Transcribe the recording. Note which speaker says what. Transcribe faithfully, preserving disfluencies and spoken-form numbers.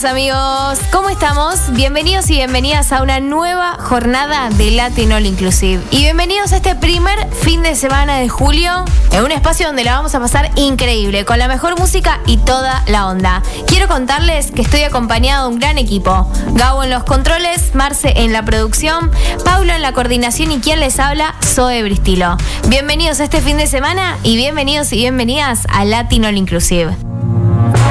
Speaker 1: Buenas amigos, ¿cómo estamos? Bienvenidos y bienvenidas a una nueva jornada de Latin All Inclusive. Y bienvenidos a este primer fin de semana de julio, en un espacio donde la vamos a pasar increíble, con la mejor música y toda la onda. Quiero contarles que estoy acompañado de un gran equipo. Gabo en los controles, Marce en la producción, Paulo en la coordinación y quien les habla, Zoe Bristilo. Bienvenidos a este fin de semana y bienvenidos y bienvenidas a Latin All Inclusive.